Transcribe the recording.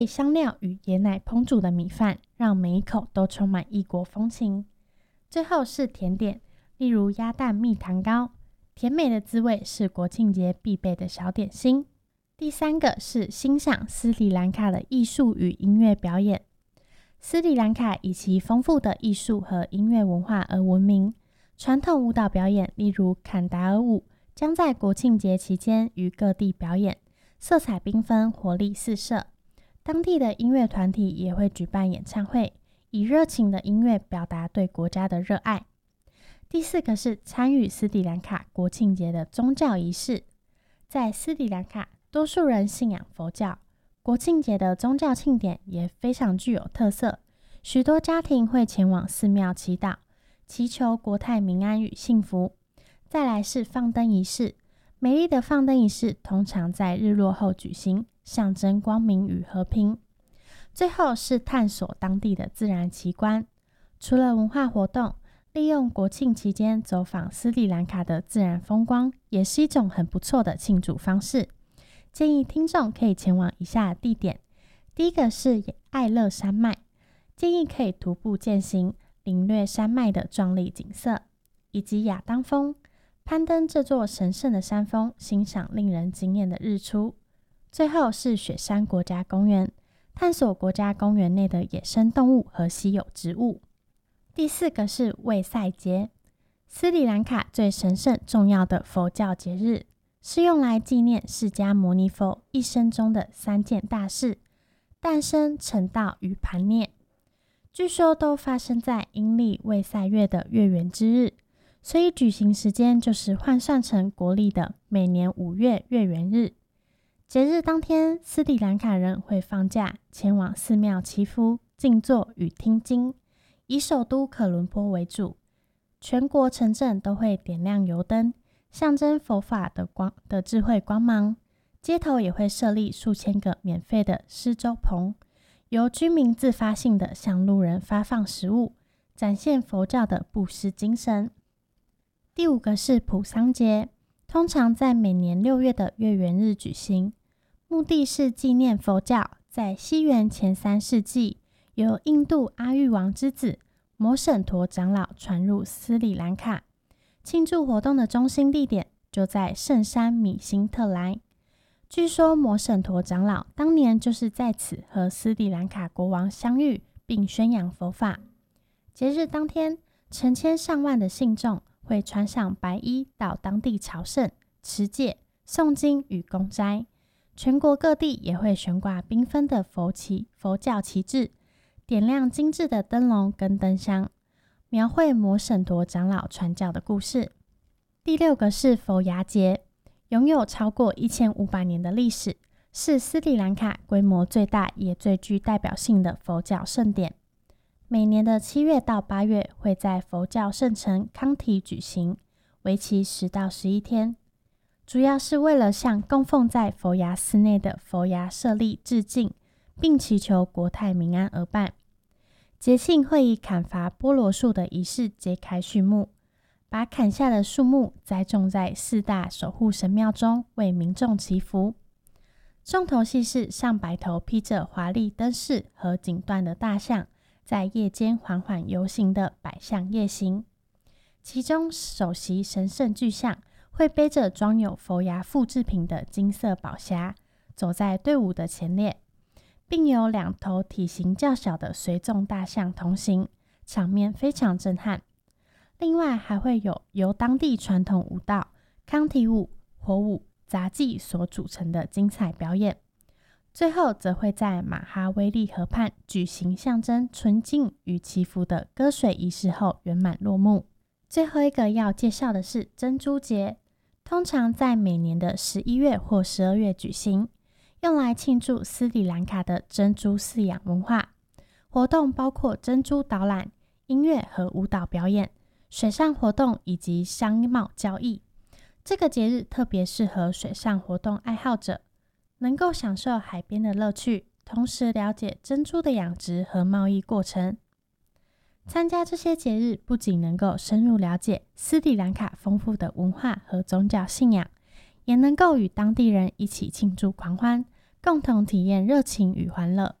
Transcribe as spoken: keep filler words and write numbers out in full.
香料与椰奶烹煮的米饭，让每一口都充满异国风情。最后是甜点，例如鸭蛋蜜糖糕，甜美的滋味是国庆节必备的小点心。第三个是欣赏斯里兰卡的艺术与音乐表演。斯里兰卡以其丰富的艺术和音乐文化而闻名，传统舞蹈表演，例如坎达尔舞，将在国庆节期间于各地表演，色彩缤纷，活力四射。当地的音乐团体也会举办演唱会，以热情的音乐表达对国家的热爱。第四个是参与斯里兰卡国庆节的宗教仪式。在斯里兰卡，多数人信仰佛教，国庆节的宗教庆典也非常具有特色，许多家庭会前往寺庙祈祷，祈求国泰民安与幸福。再来是放灯仪式，美丽的放灯仪式通常在日落后举行，象征光明与和平。最后是探索当地的自然奇观。除了文化活动，利用国庆期间走访斯里兰卡的自然风光，也是一种很不错的庆祝方式。建议听众可以前往以下的地点。第一个是艾勒山脉，建议可以徒步健行，领略山脉的壮丽景色，以及亚当峰，攀登这座神圣的山峰，欣赏令人惊艳的日出。最后是雪山国家公园，探索国家公园内的野生动物和稀有植物。第四个是卫赛节，斯里兰卡最神圣重要的佛教节日，是用来纪念释迦牟尼佛一生中的三件大事：诞生、成道与盘涅。据说都发生在阴历卫赛月的月圆之日，所以举行时间就是换算成国历的每年五月月圆日。节日当天，斯里兰卡人会放假前往寺庙祈福、静坐与听经。以首都可伦坡为主，全国城镇都会点亮油灯，象征佛法的光的智慧光芒。街头也会设立数千个免费的施粥棚，由居民自发性的向路人发放食物，展现佛教的布施精神。第五个是普桑节，通常在每年六月的月圆日举行，目的是纪念佛教在西元前三世纪由印度阿育王之子摩省陀长老传入斯里兰卡。庆祝活动的中心地点就在圣山米辛特莱。据说摩省陀长老当年就是在此和斯里兰卡国王相遇，并宣扬佛法。节日当天，成千上万的信众会穿上白衣到当地朝圣、持戒、诵经与供斋。全国各地也会悬挂缤纷的佛旗、佛教旗帜，点亮精致的灯笼跟灯箱，描绘摩省陀长老传教的故事。第六个是佛牙节，拥有超过一千五百年的历史，是斯里兰卡规模最大也最具代表性的佛教盛典。每年的七月到八月会在佛教圣城康提举行，为期十到十一天，主要是为了向供奉在佛牙寺内的佛牙舍利致敬，并祈求国泰民安而办。节庆会以砍伐菠萝树的仪式揭开序幕，把砍下的树木栽种在四大守护神庙中，为民众祈福。重头戏是上百头披着华丽灯饰和锦缎的大象，在夜间缓缓游行的百象夜行。其中首席神圣巨象会背着装有佛牙复制品的金色宝匣，走在队伍的前列，并有两头体型较小的随众大象同行，场面非常震撼。另外还会有由当地传统舞蹈、康提舞、火舞、杂技所组成的精彩表演。最后则会在马哈威利河畔举行象征纯净与祈福的歌水仪式后圆满落幕。最后一个要介绍的是珍珠节，通常在每年的十一月或十二月举行，用来庆祝斯里兰卡的珍珠饲养文化。活动包括珍珠导览、音乐和舞蹈表演、水上活动以及商贸交易。这个节日特别适合水上活动爱好者，能够享受海边的乐趣，同时了解珍珠的养殖和贸易过程。参加这些节日不仅能够深入了解斯里兰卡丰富的文化和宗教信仰，也能够与当地人一起庆祝狂欢， 共同体验热情与欢乐。